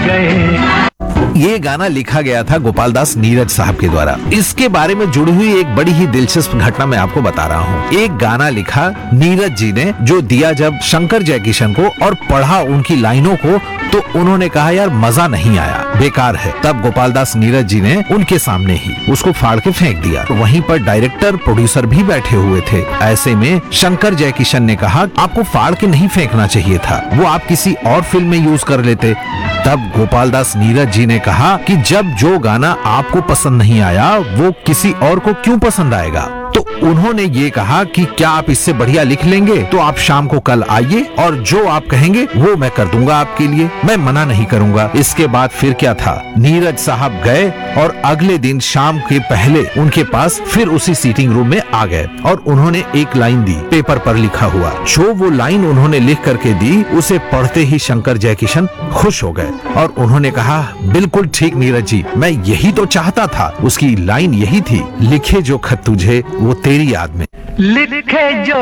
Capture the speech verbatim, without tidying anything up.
गए। ये गाना लिखा गया था गोपाल दास नीरज साहब के द्वारा। इसके बारे में जुड़ी हुई एक बड़ी ही दिलचस्प घटना मैं आपको बता रहा हूँ। एक गाना लिखा नीरज जी ने, जो दिया जब शंकर जयकिशन को और पढ़ा उनकी लाइनों को, तो उन्होंने कहा यार मजा नहीं आया, बेकार है। तब गोपाल दास नीरज जी ने उनके सामने ही उसको फाड़ के फेंक दिया। वहीं पर डायरेक्टर प्रोड्यूसर भी बैठे हुए थे। ऐसे में शंकर जयकिशन ने कहा आपको फाड़ के नहीं फेंकना चाहिए था, वो आप किसी और फिल्म में यूज कर लेते। तब गोपाल दास नीरज जी ने कहा कि जब जो गाना आपको पसंद नहीं आया वो किसी और को क्यों पसंद आएगा। तो उन्होंने ये कहा कि क्या आप इससे बढ़िया लिख लेंगे तो आप शाम को कल आइए और जो आप कहेंगे वो मैं कर दूंगा आपके लिए, मैं मना नहीं करूंगा। इसके बाद फिर क्या था, नीरज साहब गए और अगले दिन शाम के पहले उनके पास फिर उसी सीटिंग रूम में आ गए और उन्होंने एक लाइन दी पेपर पर लिखा हुआ। जो वो लाइन उन्होंने लिख करके दी उसे पढ़ते ही शंकर जयकिशन खुश हो गए और उन्होंने कहा बिल्कुल ठीक नीरज जी, मैं यही तो चाहता था। उसकी लाइन यही थी, लिखे जो खत तुझे वो तेरी याद में। लिखे जो